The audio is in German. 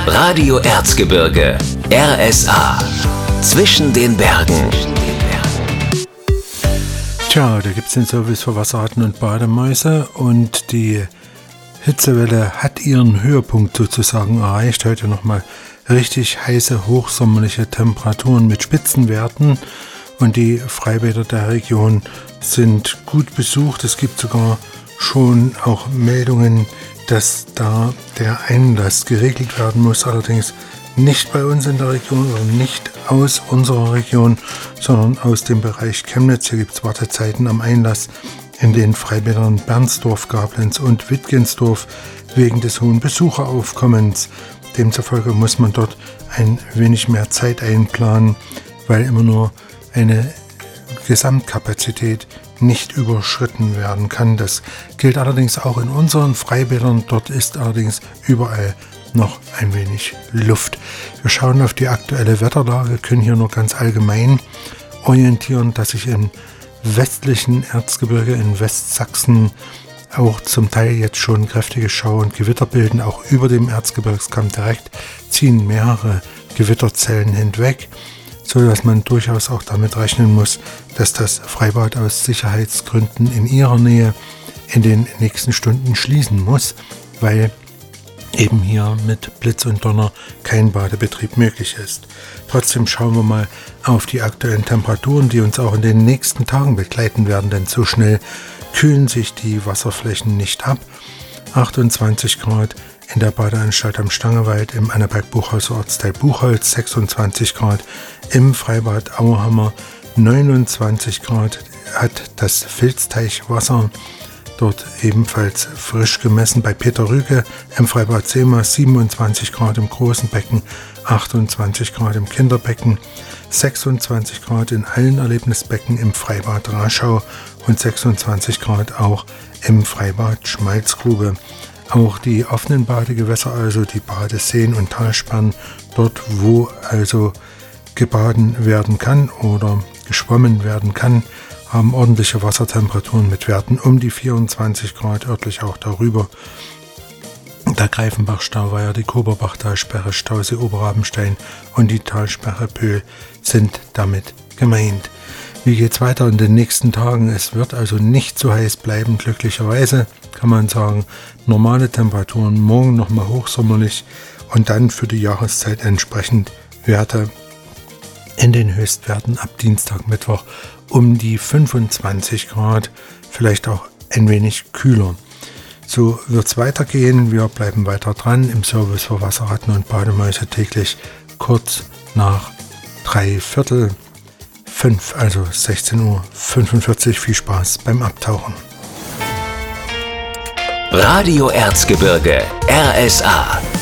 Radio Erzgebirge, RSA. Zwischen den Bergen. Tja, da gibt es den Service für Wasserratten und Bademäuse und die Hitzewelle hat ihren Höhepunkt sozusagen erreicht. Heute nochmal richtig heiße, hochsommerliche Temperaturen mit Spitzenwerten und die Freibäder der Region sind gut besucht. Es gibt sogar schon auch Meldungen, dass da der Einlass geregelt werden muss, allerdings nicht bei uns in der Region oder nicht aus unserer Region, sondern aus dem Bereich Chemnitz. Hier gibt es Wartezeiten am Einlass in den Freibädern Bernsdorf, Gablenz und Wittgensdorf wegen des hohen Besucheraufkommens. Demzufolge muss man dort ein wenig mehr Zeit einplanen, weil immer nur eine Gesamtkapazität nicht überschritten werden kann. Das gilt allerdings auch in unseren Freibädern. Dort ist allerdings überall noch ein wenig Luft. Wir schauen auf die aktuelle Wetterlage, können hier nur ganz allgemein orientieren, dass sich im westlichen Erzgebirge in Westsachsen auch zum Teil jetzt schon kräftige Schauer und Gewitter bilden. Auch über dem Erzgebirgskamm direkt ziehen mehrere Gewitterzellen hinweg, so dass man durchaus auch damit rechnen muss, dass das Freibad aus Sicherheitsgründen in ihrer Nähe in den nächsten Stunden schließen muss, weil eben hier mit Blitz und Donner kein Badebetrieb möglich ist. Trotzdem schauen wir mal auf die aktuellen Temperaturen, die uns auch in den nächsten Tagen begleiten werden, denn so schnell kühlen sich die Wasserflächen nicht ab. 28 Grad in der Badeanstalt am Stangewald im Annaberg-Buchhaus Ortsteil Buchholz, 26 Grad im Freibad Auhammer, 29 Grad hat das Filzteichwasser, dort ebenfalls frisch gemessen bei Peter Rüge im Freibad Seema, 27 Grad im großen Becken, 28 Grad im Kinderbecken, 26 Grad in allen Erlebnisbecken im Freibad Raschau und 26 Grad auch im Freibad Schmalzgrube. Auch die offenen Badegewässer, also die Badeseen und Talsperren, dort wo also gebaden werden kann oder geschwommen werden kann, haben ordentliche Wassertemperaturen mit Werten um die 24 Grad, örtlich auch darüber. Der Greifenbach-Stauweiher, die Koberbach-Talsperre, Stausee Oberrabenstein und die Talsperre Pöhl sind damit gemeint. Wie geht's weiter in den nächsten Tagen? Es wird also nicht so heiß bleiben, glücklicherweise kann man sagen. Normale Temperaturen, morgen nochmal hochsommerlich und dann für die Jahreszeit entsprechend Werte in den Höchstwerten ab Dienstag, Mittwoch um die 25 Grad, vielleicht auch ein wenig kühler. So wird es weitergehen. Wir bleiben weiter dran im Service für Wasserratten und Bademäuse täglich kurz nach 3/4 5, also 16:45 Uhr. Viel Spaß beim Abtauchen. Radio Erzgebirge, RSA.